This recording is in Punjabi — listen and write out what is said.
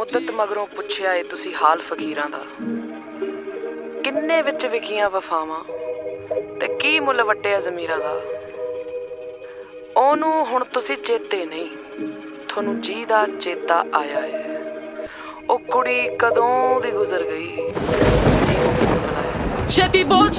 ਮੁੱਦਤ ਮਗਰੋਂ ਪੁੱਛਿਆ ਏ ਤੁਸੀਂ ਹਾਲ ਫਕੀਰਾਂ ਦਾ। ਕਿੰਨੇ ਵਿੱਚ ਵਿਕੀਆਂ ਵਫਾਵਾਂ ਤੇ ਕੀ ਮੁੱਲ ਵੱਟਿਆ ਜ਼ਮੀਰਾਂ ਦਾ। ਉਹਨੂੰ ਹੁਣ ਤੁਸੀਂ ਚੇਤੇ ਨਹੀਂ, ਤੁਹਾਨੂੰ ਜੀ ਦਾ ਚੇਤਾ ਆਇਆ ਏ। ਉਹ ਕੁੜੀ ਕਦੋਂ ਦੀ ਗੁਜ਼ਰ ਗਈ, ਜੀ ਨੂੰ ਫੋਨ ਮਿਲਾਇਆ। ਛੇਤੀ ਬੋਲ